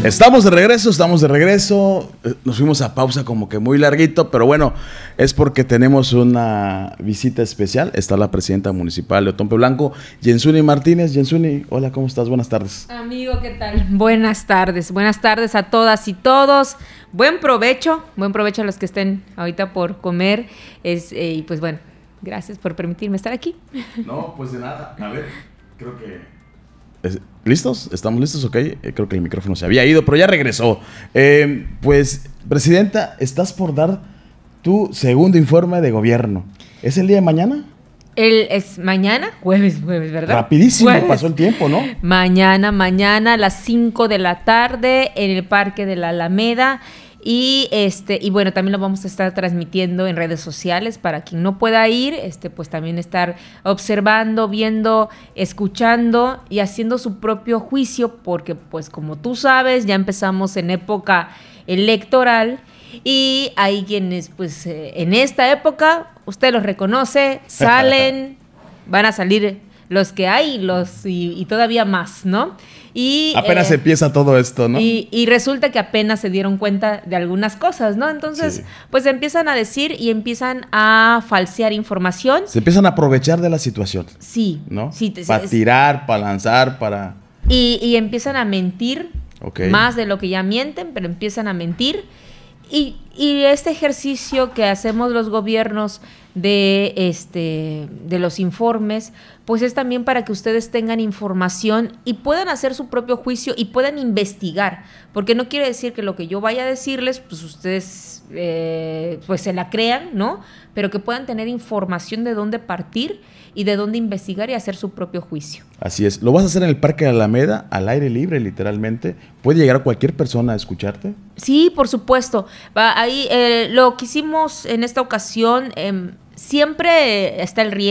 Estamos de regreso. Nos fuimos a pausa como que muy larguito, pero bueno, es porque tenemos una visita especial. Está la presidenta municipal de Otompe Blanco, Yensuni Martínez. Yensuni, hola, ¿cómo estás? Buenas tardes. Amigo, ¿qué tal? Buenas tardes a todas y todos. Buen provecho a los que estén ahorita por comer. Y pues bueno, gracias por permitirme estar aquí. No, pues de nada. A ver, creo que... ¿Listos? ¿Estamos listos? Ok. Creo que el micrófono se había ido, pero ya regresó. Pues, presidenta, estás por dar tu segundo informe de gobierno. ¿Es el día de mañana? Es mañana, jueves, ¿verdad? Rapidísimo jueves. Pasó el tiempo, ¿no? Mañana a las 5 de la tarde en el Parque de la Alameda. Y bueno, también lo vamos a estar transmitiendo en redes sociales para quien no pueda ir, pues también estar observando, viendo, escuchando y haciendo su propio juicio, porque pues como tú sabes, ya empezamos en época electoral y hay quienes pues en esta época, usted los reconoce, salen, van a salir los que hay y todavía más, ¿no? Y apenas empieza todo esto, ¿no? Y resulta que apenas se dieron cuenta de algunas cosas, ¿no? Entonces, pues empiezan a decir y empiezan a falsear información. Se empiezan a aprovechar de la situación. Sí. ¿No? Sí, para tirar, para lanzar, para... Y empiezan a mentir, más de lo que ya mienten, pero empiezan a mentir. Y este ejercicio que hacemos los gobiernos de los informes, pues es también para que ustedes tengan información y puedan hacer su propio juicio y puedan investigar, porque no quiere decir que lo que yo vaya a decirles, pues ustedes pues se la crean, ¿no? Pero que puedan tener información de dónde partir y de dónde investigar y hacer su propio juicio. Así es. ¿Lo vas a hacer en el Parque de la Alameda, al aire libre, literalmente? ¿Puede llegar cualquier persona a escucharte? Sí, por supuesto. Ahí lo que hicimos en esta ocasión, siempre está el riesgo